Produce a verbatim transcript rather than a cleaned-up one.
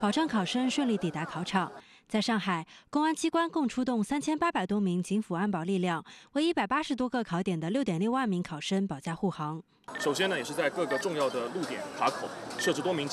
保障考生顺利抵达考场。在上海，公安机关共出动三千八百多名警府安保力量，为一百八十多个考点的六点六万名考生保驾护航。 首先呢，也是在各个重要的路点卡口设置多名